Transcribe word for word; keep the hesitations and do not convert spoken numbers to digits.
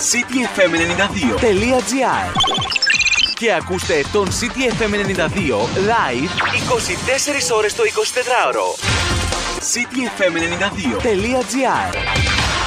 cityfm ενενήντα δύο τελεία gr και ακούστε τον cityfm ενενήντα δύο live είκοσι τέσσερις ώρες το εικοσιτετράωρο. cityfm ενενήντα δύο τελεία gr